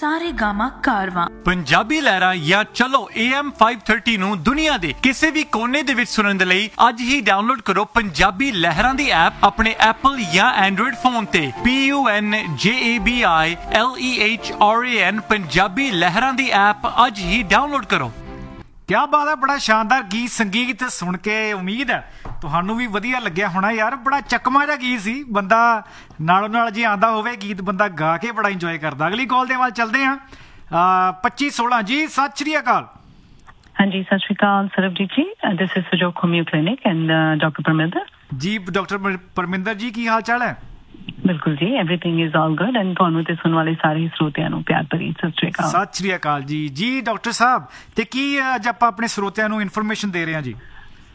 ਸਾਰੇ ਗਾਮਾ ਕਾਰਵਾਂ ਪੰਜਾਬੀ ਲਹਿਰਾਂ ਜਾਂ ਚਲੋ AM 530 ਨੂੰ ਦੁਨੀਆ ਦੇ ਕਿਸੇ ਵੀ ਕੋਨੇ ਦੇ ਵਿੱਚ ਸੁਣਨ ਦੇ ਲਈ ਅੱਜ ਹੀ ਡਾਊਨਲੋਡ ਕਰੋ ਪੰਜਾਬੀ ਲਹਿਰਾਂ ਦੀ ਐਪ ਆਪਣੇ ਐਪਲ ਜਾਂ ਐਂਡਰੋਇਡ ਫੋਨ ਤੇ PUNJABILEHRAN ਪੰਜਾਬੀ ਲਹਿਰਾਂ ਦੀ ਐਪ ਅੱਜ ਹੀ ਡਾਊਨਲੋਡ ਕਰੋ। ਕਿਆ ਬਾਤ ਹੈ, ਬੜਾ ਸ਼ਾਨਦਾਰ ਗੀਤ ਸੰਗੀਤ ਸੁਣ ਕੇ ਉਮੀਦ ਹੈ ਤੁਹਾਨੂੰ ਵੀ ਵਧੀਆ ਲੱਗਿਆ ਹੋਣਾ ਯਾਰ। ਬੜਾ ਚੱਕਮਾ ਜਿਹਾ ਗੀਤ ਸੀ, ਬੰਦਾ ਨਾਲੋਂ ਨਾਲ ਜੇ ਆਉਂਦਾ ਹੋਵੇ ਗੀਤ ਬੰਦਾ ਗਾ ਕੇ ਬੜਾ ਇੰਜੋਏ ਕਰਦਾ। ਅਗਲੀ ਕਾਲ ਦੇ ਵੱਲ ਚੱਲਦੇ ਹਾਂ। 2516 ਜੀ, ਸਤਿ ਸ਼੍ਰੀ ਅਕਾਲ। ਹਾਂਜੀ, ਸਤਿ ਸ਼੍ਰੀ ਅਕਾਲ ਸਰਬਜੀਤ ਜੀ। This is ਸੁਜੋਗ ਹੋਮਿਓ clinic and doctor Parminder ji. Doctor Parminder ji, ਕੀ ਹਾਲ ਚਾਲ ਹੈ? ਬਿਲਕੁਲ ਜੀ, everything is all good and ਤੁਹਾਨੂੰ ਤੇ ਸੁਣਨ ਵਾਲੇ ਸਾਰੇ ਸਰੋਤਿਆਂ ਨੂੰ ਪਿਆਰ ਭਰੀ ਸਤਿ ਸ਼੍ਰੀ ਅਕਾਲ। ਸਤਿ ਸ਼੍ਰੀ ਅਕਾਲ ਜੀ। ਜੀ ਡਾਕਟਰ ਸਾਹਿਬ, ਤੇ ਕੀ ਅੱਜ ਆਪਾਂ ਆਪਣੇ ਸਰੋਤਿਆਂ ਨੂੰ ਇਨਫੋਰਮੇਸ਼ਨ ਦੇ ਰਹੇ ਹਾਂ ਜੀ?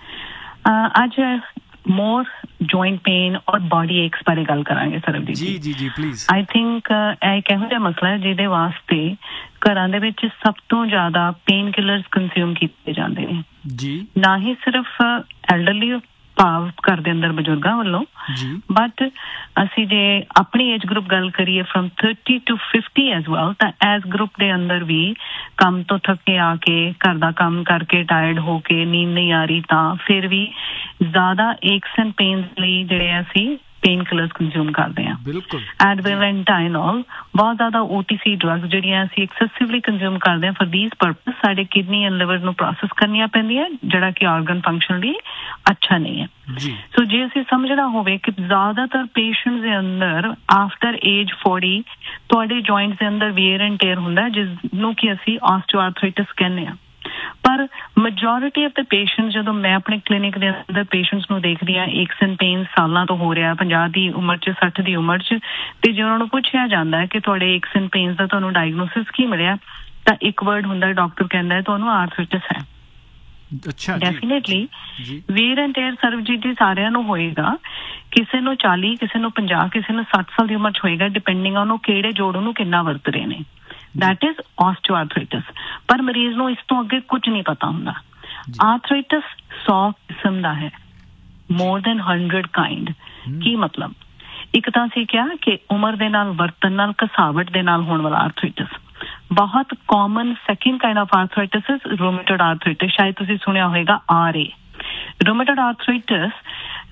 ਅੱਜ ਮੋਰ ਜੁਆਇੰਟ ਪੇਨ ਔਰ ਬਾਡੀ ਏਕਸ ਬਾਰੇ ਗੱਲ ਕਰਾਂਗੇ ਸਰਬਜੀਤ ਜੀ। ਜੀ ਜੀ ਪਲੀਜ਼। ਆਈ ਥਿੰਕ ਇਹ ਇੱਕ ਇਹੋ ਜਿਹਾ ਮਸਲਾ ਹੈ ਜਿਹਦੇ ਵਾਸਤੇ ਘਰਾਂ ਦੇ ਵਿੱਚ ਸਭ ਤੋਂ ਜ਼ਿਆਦਾ ਪੇਨ ਕਿਲਰਸ ਕੰਜ਼ਿਊਮ ਕੀਤੇ ਜਾਂਦੇ ਨੇ ਜੀ। ਨਾ ਹੀ ਸਿਰਫ ਐਲਡਰਲੀ ਭਾਵ ਘਰ ਦੇ ਅੰਦਰ ਬਜ਼ੁਰਗਾਂ ਵੱਲੋਂ, ਬਟ ਅਸੀਂ ਜੇ ਆਪਣੀ ਏਜ ਗਰੁੱਪ ਗੱਲ ਕਰੀਏ ਫਰਮ 30 to 50 ਐਜ਼ ਵੈਲ, ਤਾਂ ਐਜ ਗਰੁੱਪ ਦੇ ਅੰਦਰ ਵੀ ਕੰਮ ਤੋਂ ਥੱਕੇ ਆ ਕੇ ਘਰ ਦਾ ਕੰਮ ਕਰਕੇ ਟਾਇਰਡ ਹੋ ਕੇ ਨੀਂਦ ਨਹੀਂ ਆ ਰਹੀ ਤਾਂ ਫਿਰ ਵੀ ਜ਼ਿਆਦਾ ਏਕਸ ਐਂਡ ਪੇਨਸ ਲਈ ਜਿਹੜੇ ਅਸੀਂ ਪੇਨ ਕਿਲਰਸ ਕੰਜ਼ਿਊਮ ਕਰਦੇ ਹਾਂ। ਬਿਲਕੁਲ। ਐਡਵਿਲ ਐਂਡ ਟਾਈਨੋਲ ਬਹੁਤ ਜ਼ਿਆਦਾ OTC ਡਰੱਗਸ ਜਿਹੜੀਆਂ ਅਸੀਂ ਐਕਸੈਸਿਵਲੀ ਕੰਜ਼ਿਊਮ ਕਰਦੇ ਹਾਂ ਫॉर ਥੀਸ ਪਰਪਸ ਸਾਡੇ ਕਿਡਨੀ ਐਂਡ ਲਿਵਰ ਨੂੰ ਪ੍ਰੋਸੈਸ ਕਰਨੀਆਂ ਪੈਂਦੀਆਂ, ਜਿਹੜਾ ਕਿ ਆਰਗਨ ਫੰਕਸ਼ਨ ਲਈ ਅੱਛਾ ਨਹੀਂ ਹੈ। ਸੋ ਜੇ ਅਸੀਂ ਸਮਝਣਾ ਹੋਵੇ ਕਿ ਜ਼ਿਆਦਾਤਰ ਪੇਸ਼ੈਂਟਸ ਦੇ ਅੰਦਰ ਆਫਟਰ ਏਜ 40 ਤੁਹਾਡੇ ਜੁਆਇੰਟਸ ਦੇ ਅੰਦਰ ਵੀਅਰ ਐਂਡ ਟੇਅਰ ਹੁੰਦਾ, ਜਿਸ ਨੂੰ ਕਿ ਅਸੀਂ ਆਸਟੀਓਆਰਥਰਾਈਟਿਸ ਕਹਿੰਦੇ ਹਾਂ। ਪਰ ਮੈਜੋਰਿਟੀ ਆਫ ਦ ਪੇਸ਼ੈਂਟਸ, ਜਦੋਂ ਮੈਂ ਆਪਣੇ ਕਲੀਨਿਕ ਦੇ ਅੰਦਰ ਪੇਸ਼ੈਂਟਸ ਨੂੰ ਦੇਖਦੀ ਹਾਂ ਏਕਸ ਐਂਡ ਪੇਨ ਸਾਲਾਂ ਤੋਂ ਹੋ ਰਿਹਾ, 50 ਦੀ ਉਮਰ 'ਚ 60 ਦੀ ਉਮਰ 'ਚ, ਤੇ ਜੇ ਉਹਨਾਂ ਨੂੰ ਪੁੱਛਿਆ ਜਾਂਦਾ ਹੈ ਕਿ ਤੁਹਾਡੇ ਏਕਸ ਐਂਡ ਪੇਨਸ ਦਾ ਤੁਹਾਨੂੰ ਡਾਇਗਨੋਸਿਸ ਕੀ ਮਿਲਿਆ, ਤਾਂ ਇੱਕ ਵਰਡ ਹੁੰਦਾ, ਡਾਕਟਰ ਕਹਿੰਦਾ ਹੈ ਤੁਹਾਨੂੰ ਆਰਥਰਾਈਟਿਸ ਹੈ। ਅੱਛਾ। Definitely wear and tear Sarabjit ਜੀ ਸਾਰਿਆਂ ਨੂੰ ਹੋਏਗਾ, ਕਿਸੇ ਨੂੰ 40, ਕਿਸੇ ਨੂੰ 50, ਕਿਸੇ ਨੂੰ 60 ਸਾਲ ਦੀ ਉਮਰ 'ਚ ਹੋਏਗਾ, ਡਿਪੈਂਡਿੰਗ ਔਨ ਉਹ ਕਿਹੜੇ ਜੋੜ ਨੂੰ ਕਿੰਨਾ ਵਰਤ ਰਹੇ ਨੇ। That is osteoarthritis। ਪਰ ਮਰੀਜ਼ ਨੂੰ ਇਸ ਤੋਂ ਅੱਗੇ ਕੁਝ ਨਹੀਂ ਪਤਾ ਹੁੰਦਾ। ਆਰਥਰਾਈਟਿਸ 100 ਕਿਸਮ ਦਾ ਹੈ, more than 100 kind। ਕੀ ਮਤਲਬ? ਇੱਕ ਤਾਂ ਅਸੀਂ ਕਿਹਾ ਕਿ ਉਮਰ ਦੇ ਨਾਲ ਵਰਤਨ ਨਾਲ ਘਸਾਵਟ ਦੇ ਨਾਲ ਹੋਣ ਵਾਲਾ ਆਰਥਰਾਈਟਿਸ। ਬਹੁਤ common second kind of arthritis is rheumatoid arthritis. ਸ਼ਾਇਦ ਤੁਸੀਂ ਸੁਣਿਆ ਹੋਏਗਾ RA। ਰੂਮੇਟੋਇਡ ਆਰਥਰਾਈਟਿਸ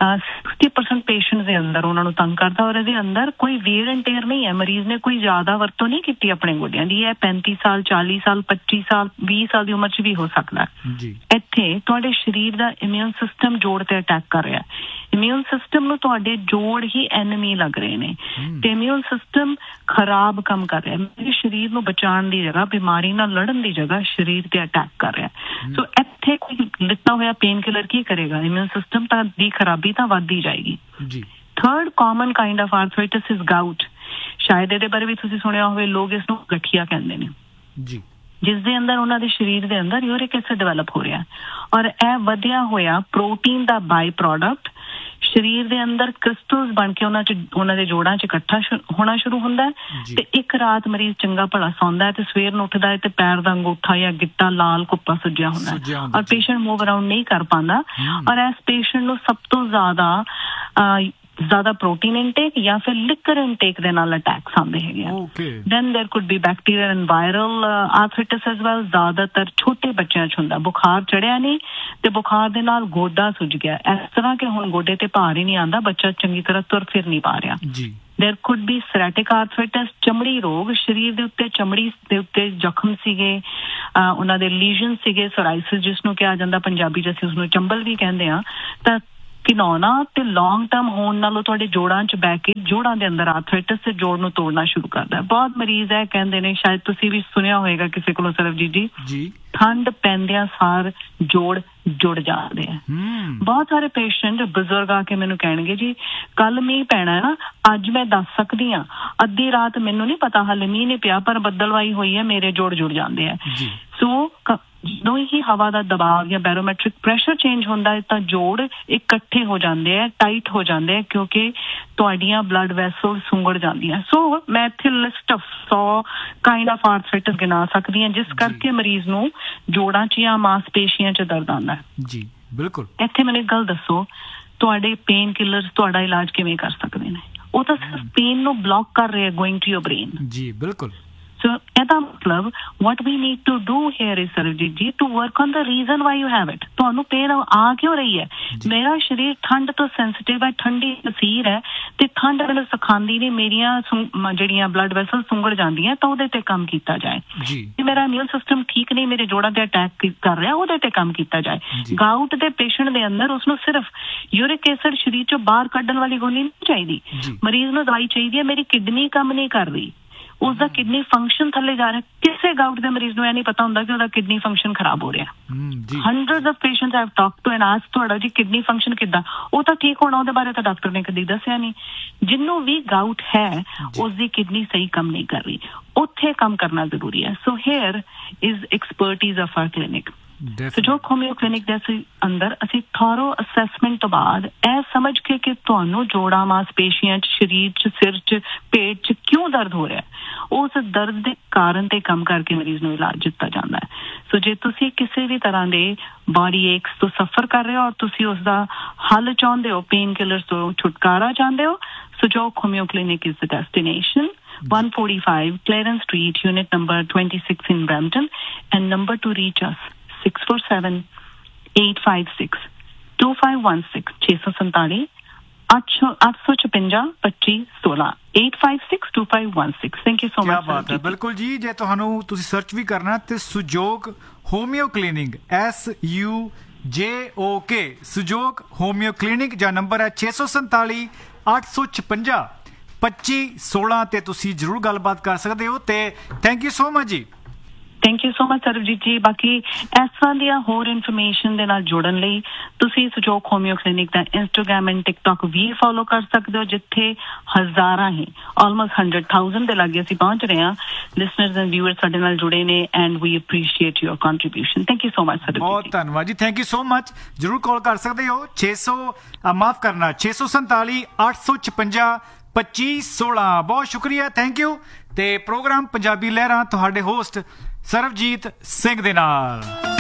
60% ਪੇਸ਼ੈਂਟਸ ਦੇ ਅੰਦਰ ਉਹਨਾਂ ਨੂੰ ਤੰਗ ਕਰਦਾ, ਔਰ ਇਹਦੇ ਅੰਦਰ ਕੋਈ ਵੀਅਰ ਐਂਡ ਟੇਅਰ ਨਹੀਂ ਹੈ। ਮਰੀਜ਼ ਨੇ ਕੋਈ ਜ਼ਿਆਦਾ ਵਰਤੋਂ ਨਹੀਂ ਕੀਤੀ ਆਪਣੇ ਗੋਡਿਆਂ ਦੀ। ਇਹ 35 ਸਾਲ 40 ਸਾਲ 25 ਸਾਲ 20 ਸਾਲ ਦੀ ਉਮਰ 'ਚ ਵੀ ਹੋ ਸਕਦਾ ਹੈ। ਇੱਥੇ ਤੁਹਾਡੇ ਸਰੀਰ ਦਾ ਇਮਿਊਨ ਸਿਸਟਮ ਜੋੜ ਤੇ ਅਟੈਕ ਕਰ ਰਿਹਾ। ਇਮਿਊਨ ਸਿਸਟਮ ਨੂੰ ਤੁਹਾਡੇ ਜੋੜ ਹੀ ਐਨਮੀ ਲੱਗ ਰਹੇ ਨੇ, ਤੇ ਇਮਿਊਨ ਸਿਸਟਮ ਖਰਾਬ ਕੰਮ ਕਰ ਰਿਹਾ। ਮੇਰੇ ਸਰੀਰ ਨੂੰ ਬਚਾਉਣ ਦੀ ਜਗ੍ਹਾ, ਬਿਮਾਰੀ ਨਾਲ ਲੜਨ ਦੀ ਜਗ੍ਹਾ ਸਰੀਰ ਤੇ ਅਟੈਕ ਕਰ ਰਿਹਾ। ਸੋ ਇੱਥੇ ਕੋਈ ਲਿੱਤਾ ਹੋਇਆ ਪੇਨ ਕਿਲਰ ਕੀ ਕਰੇਗਾ? ਇਮਿਊਨ ਸਿਸਟਮ ਤਾਂ ਦੀ ਖਰਾਬੀ ਤਾਂ ਵੱਧਦੀ ਜਾਏਗੀ। Third common kind of arthritis is goat. ਸ਼ਾਇਦ ਇਹਦੇ ਬਾਰੇ ਵੀ ਤੁਸੀਂ ਸੁਣਿਆ ਹੋਵੇ, ਲੋਕ ਇਸ ਨੂੰ ਗਠੀਆ ਕਹਿੰਦੇ ਨੇ, ਜਿਸ ਦੇ ਅੰਦਰ ਉਹਨਾਂ ਦੇ ਸਰੀਰ ਦੇ ਅੰਦਰ ਯੂਰਿਕ ਐਸਿਡ ਡਿਵੈਲਪ ਹੋ ਰਿਹਾ, ਔਰ ਇਹ ਵਧਿਆ ਹੋਇਆ ਪ੍ਰੋਟੀਨ ਦਾ ਬਾਈ ਪ੍ਰੋਡਕਟ ਸਰੀਰ ਦੇ ਅੰਦਰ ਕ੍ਰਿਸਟਲਸ ਬਣ ਕੇ ਉਹਨਾਂ ਦੇ ਜੋੜਾਂ 'ਚ ਇਕੱਠਾ ਹੋਣਾ ਸ਼ੁਰੂ ਹੁੰਦਾ, ਤੇ ਇੱਕ ਰਾਤ ਮਰੀਜ਼ ਚੰਗਾ ਭਲਾ ਸੌਂਦਾ ਹੈ ਤੇ ਸਵੇਰ ਨੂੰ ਉੱਠਦਾ ਹੈ ਤੇ ਪੈਰ ਦਾ ਅੰਗੂਠਾ ਜਾਂ ਗਿੱਟਾ ਲਾਲ ਕੁੱਪਾ ਸੁੱਜਿਆ ਹੁੰਦਾ, ਔਰ ਪੇਸ਼ੈਂਟ ਮੂਵ ਅਰਾਊਂਡ ਨਹੀਂ ਕਰ ਪਾਉਂਦਾ। ਔਰ ਇਸ ਪੇਸ਼ੈਂਟ ਨੂੰ ਸਭ ਤੋਂ ਜ਼ਿਆਦਾ ਪ੍ਰੋਟੀਨ ਇਨਟੇਕ ਜਾਂ ਫਿਰ ਲਿਕਰ ਇਨਟੇਕ ਦੇ ਨਾਲ ਅਟੈਕਸ ਆਉਂਦੇ ਹੈਗੇ ਆ। ਦੈਨ ਦੇਰ could B bacterial and viral arthritis as well. ਜ਼ਿਆਦਾਤਰ ਛੋਟੇ ਬੱਚਿਆਂ 'ਚ ਹੁੰਦਾ, ਬੁਖਾਰ ਚੜਿਆ ਨਹੀਂ ਤੇ ਬੁਖਾਰ ਦੇ ਨਾਲ ਗੋਡਾ ਸੁੱਜ ਗਿਆ, ਇਸ ਤਰ੍ਹਾਂ ਕਿ ਹੁਣ ਗੋਡੇ ਤੇ ਭਾਰ ਹੀ ਨਹੀਂ ਆਉਂਦਾ, ਬੱਚਾ ਚੰਗੀ ਤਰ੍ਹਾਂ ਤੁਰ ਫਿਰ ਨਹੀਂ ਪਾ ਰਿਹਾ। ਦੇਰ ਕੁਡ ਬੀ ਸੋਰਾਇਟਿਕ ਆਰਥਰਾਈਟਿਸ, ਚਮੜੀ ਰੋਗ, ਸਰੀਰ ਦੇ ਉੱਤੇ ਚਮੜੀ ਦੇ ਉੱਤੇ ਜ਼ਖਮ ਸੀਗੇ, ਉਹਨਾਂ ਦੇ ਲੀਜ਼ਨ ਸੀਗੇ, ਸੋਰਾਇਸਿਸ ਜਿਸ ਨੂੰ ਕਿਹਾ ਜਾਂਦਾ, ਪੰਜਾਬੀ 'ਚ ਅਸੀਂ ਉਸਨੂੰ ਚੰਬਲ ਵੀ ਕਹਿੰਦੇ ਹਾਂ। ਤਾਂ ਘਿਨੌਣਾ ਤੇ ਲੌਂਗ ਟਰਮ ਹੋਣ ਨਾਲੋਂ ਤੁਹਾਡੇ ਜੋੜਾਂ 'ਚ ਬਹਿ ਕੇ ਜੋੜਾਂ ਦੇ ਅੰਦਰ ਆਰਥਰਾਈਟਿਸ ਤੇ ਜੋੜ ਨੂੰ ਤੋੜਨਾ ਸ਼ੁਰੂ ਕਰਦਾ। ਬਹੁਤ ਮਰੀਜ਼ ਇਹ ਕਹਿੰਦੇ ਨੇ, ਸ਼ਾਇਦ ਤੁਸੀਂ ਵੀ ਸੁਣਿਆ ਹੋਏਗਾ ਕਿਸੇ ਕੋਲੋਂ ਸਰਬਜੀਤ ਜੀ, ਠੰਡ ਪੈਂਦਿਆਂ ਸਾਰ ਜੋੜ ਜੁੜ ਜਾਂਦੇ ਆ। ਬਹੁਤ ਸਾਰੇ ਪੇਸ਼ੈਂਟ ਬਜ਼ੁਰਗ ਆ ਕੇ ਮੈਨੂੰ ਕਹਿਣਗੇ, ਜੀ ਕੱਲ ਮੀਂਹ ਪੈਣਾ ਹੈ ਨਾ, ਅੱਜ ਮੈਂ ਦੱਸ ਸਕਦੀ ਹਾਂ, ਅੱਧੀ ਰਾਤ ਮੈਨੂੰ ਨਹੀਂ ਪਤਾ, ਹਾਲੇ ਮੀਂਹ ਨਹੀਂ ਪਿਆ ਪਰ ਬੱਦਲਵਾਈ ਹੋਈ ਹੈ, ਮੇਰੇ ਜੋੜ ਜੁੜ ਜਾਂਦੇ ਆ। ਸੋ ਜਦੋਂ ਹੀ ਹਵਾ ਦਾ ਦਬਾਅ ਜਾਂ ਬੈਰੋਮੈਟ੍ਰਿਕ ਪ੍ਰੈਸ਼ਰ ਚੇਂਜ ਹੁੰਦਾ ਹੈ ਤਾਂ ਜੋੜ ਇਕੱਠੇ ਹੋ ਜਾਂਦੇ ਆ, ਟਾਈਟ ਹੋ ਜਾਂਦੇ ਆ, ਕਿਉਂਕਿ ਤੁਹਾਡੀਆਂ ਬਲੱਡ ਵੈਸਲ ਸੁੰਗੜ ਜਾਂਦੀਆਂ। ਸੋ ਮੈਂ ਇੱਥੇ list of 100 kind of arthritis ਗਿਣਾ ਸਕਦੀ ਹਾਂ, ਜਿਸ ਕਰਕੇ ਮਰੀਜ਼ ਨੂੰ ਜੋੜਾਂ 'ਚ ਜਾਂ ਮਾਸਪੇਸ਼ੀਆਂ 'ਚ ਦਰਦ ਆਉਂਦਾ ਹੈ। ਜੀ ਬਿਲਕੁਲ। ਇੱਥੇ ਮੈਨੂੰ ਇੱਕ ਗੱਲ ਦੱਸੋ, ਤੁਹਾਡੇ ਪੇਨ ਕਿਲਰਸ ਤੁਹਾਡਾ ਇਲਾਜ ਕਿਵੇਂ ਕਰ ਸਕਦੇ ਨੇ? ਉਹ ਤਾਂ ਸਿਰਫ ਪੇਨ ਨੂੰ ਬਲੌਕ ਕਰ ਰਹੇ ਗੋਇੰਗ ਟੂ ਯੋਰ ਬ੍ਰੇਨ। ਜੀ ਬਿਲਕੁਲ। ਸੋ ਇਹਦਾ ਮਤਲਬ what we need to do here is Sarabjit ਜੀ to work on the reason why you have it. ਤੁਹਾਨੂੰ ਪੇਨ ਆ ਕਿਉਂ ਰਹੀ ਹੈ? ਮੇਰਾ ਸਰੀਰ ਠੰਡ ਤੋਂ ਸੈਂਸਿਟਿਵ ਹੈ, ਠੰਡੀ ਤਸੀਰ ਹੈ ਤੇ ਠੰਡ ਮੈਨੂੰ ਸਿਖਾਉਂਦੀ ਨੇ ਮੇਰੀਆਂ ਜਿਹੜੀਆਂ ਬਲੱਡ ਵੈਸਲ ਸੁੰਗੜ ਜਾਂਦੀਆਂ ਤਾਂ ਉਹਦੇ ਤੇ ਕੰਮ ਕੀਤਾ ਜਾਏ। ਜੇ ਮੇਰਾ ਇਮਿਊਨ ਸਿਸਟਮ ਠੀਕ ਨਹੀਂ, ਮੇਰੇ ਜੋੜਾਂ ਤੇ ਅਟੈਕ ਕਰ ਰਿਹਾ, ਉਹਦੇ ਤੇ ਕੰਮ ਕੀਤਾ ਜਾਏ। ਗਾਊਟ ਦੇ ਪੇਸ਼ੈਂਟ ਦੇ ਅੰਦਰ ਉਸਨੂੰ ਸਿਰਫ ਯੂਰਿਕ ਐਸਿਡ ਸਰੀਰ ਚੋਂ ਬਾਹਰ ਕੱਢਣ ਵਾਲੀ ਗੋਲੀ ਨਹੀਂ ਚਾਹੀਦੀ, ਮਰੀਜ਼ ਨੂੰ ਦਵਾਈ ਚਾਹੀਦੀ ਹੈ ਮੇਰੀ ਕਿਡਨੀ ਕੰਮ ਨਹੀਂ ਕਰ ਰਹੀ, ਉਸਦਾ ਕਿਡਨੀ ਫੰਕਸ਼ਨ ਥੱਲੇ ਜਾ ਰਿਹਾ। ਕਿਸੇ ਗਾਊਟ ਦੇ ਮਰੀਜ਼ ਨੂੰ ਇਹ ਨਹੀਂ ਪਤਾ ਹੁੰਦਾ ਕਿ ਉਹਦਾ ਕਿਡਨੀ ਫੰਕਸ਼ਨ ਖਰਾਬ ਹੋ ਰਿਹਾ। Hundreds of patients I have talked to and asked ਤੁਹਾਡਾ ਜੀ ਕਿਡਨੀ ਫੰਕਸ਼ਨ ਕਿੱਦਾਂ? ਉਹ ਤਾਂ ਠੀਕ ਹੋਣਾ, ਉਹਦੇ ਬਾਰੇ ਤਾਂ ਡਾਕਟਰ ਨੇ ਕਦੀ ਦੱਸਿਆ ਨਹੀਂ। ਜਿਹਨੂੰ ਵੀ ਗਾਊਟ ਹੈ ਉਸਦੀ ਕਿਡਨੀ ਸਹੀ ਕੰਮ ਨਹੀਂ ਕਰ ਰਹੀ, ਉੱਥੇ ਕੰਮ ਕਰਨਾ ਜ਼ਰੂਰੀ ਹੈ। ਸੋ hair is expertise of R clinic. ਸੁਜੋਗ ਹੋਮਿਓ clinic ਦੇ ਅੰਦਰ ਅਸੀਂ ਥੋਰੋ ਅਸੈਸਮੈਂਟ ਤੋਂ ਬਾਅਦ ਇਹ ਸਮਝ ਕੇ ਕਿ ਤੁਹਾਨੂੰ ਜੋੜਾਂ, ਮਾਸਪੇਸ਼ੀਆਂ 'ਚ, ਸਰੀਰ 'ਚ, ਸਿਰ 'ਚ, ਪੇਟ 'ਚ ਕਿਉਂ ਦਰਦ ਹੋ ਰਿਹਾ, ਉਸ ਦਰਦ ਦੇ ਕਾਰਨ ਤੇ ਕੰਮ ਕਰਕੇ ਮਰੀਜ਼ ਨੂੰ ਇਲਾਜ ਦਿੱਤਾ ਜਾਂਦਾ ਹੈ। ਸੋ ਜੇ ਤੁਸੀਂ ਕਿਸੇ ਵੀ ਤਰ੍ਹਾਂ ਦੇ ਬਾਡੀ ਏਕਸ ਤੋਂ ਸਫਰ ਕਰ ਰਹੇ ਹੋ ਔਰ ਤੁਸੀਂ ਉਸ ਦਾ ਹੱਲ ਚਾਹੁੰਦੇ ਹੋ, ਪੇਨ ਕਿਲਰਸ ਤੋਂ ਛੁਟਕਾਰਾ ਚਾਹੁੰਦੇ ਹੋ, ਸੁਜੋਗ ਹੋਮਿਓ clinic is the destination. 145 Clarence Street, unit number 26 in Brampton, and number to reach us 647-856-2516 647 856 2516 856-2516। Thank you so much. क्या बात है, बिल्कुल जी। जे तुहानू तुसी सर्च भी करना ते सुजोग homeo clinic SUJOK सुजोग homeo clinic जा नंबर है 647 856 2516 ਤੇ ਤੁਸੀਂ ਜ਼ਰੂਰ ਗੱਲਬਾਤ ਕਰ ਸਕਦੇ ਹੋ। ਤੇ ਥੈਂਕ ਯੂ ਸੋ ਮਚ ਜੀ। Thank you so much Sarabjit ਜੀ। ਬਾਕੀ ਇਸ ਤਰ੍ਹਾਂ ਦੀਆਂ ਹੋਰ ਇਨਫੋਰਮੇਸ਼ਨ ਦੇ ਨਾਲ ਜੁੜਨ ਲਈ ਤੁਸੀਂ ਸੁਜੋਗ ਹੋਮਿਓ clinic the Instagram and TikTok we follow ਕਰ ਸਕਦੇ ਹੋ, ਜਿੱਥੇ ਹਜ਼ਾਰਾਂ ਹੀ ਆਲਮੋਸਟ 100,000 ਦੇ ਲਾਗੇ ਅਸੀਂ ਪਹੁੰਚ ਰਹੇ ਹਾਂ ਲਿਸਨਰਸ ਐਂਡ ਵਿਊਅਰਸ ਸਾਡੇ ਨਾਲ ਜੁੜੇ ਨੇ and we appreciate your contribution. Thank you so much Sarabjit. ਬਹੁਤ ਧੰਨਵਾਦ ਜੀ, ਥੈਂਕ ਯੂ ਸੋ ਮਚ। ਜ਼ਰੂਰ ਕਾਲ ਕਰ ਸਕਦੇ ਹੋ 647 856 2516। ਬਹੁਤ ਸ਼ੁਕਰੀਆ, ਥੈਂਕ ਯੂ। ਤੇ ਪ੍ਰੋਗਰਾਮ ਪੰਜਾਬੀ ਲਹਿਰਾਂ ਤੁਹਾਡੇ ਹੋਸਟ ਸਰਬਜੀਤ ਸਿੰਘ ਦੇ ਨਾਲ।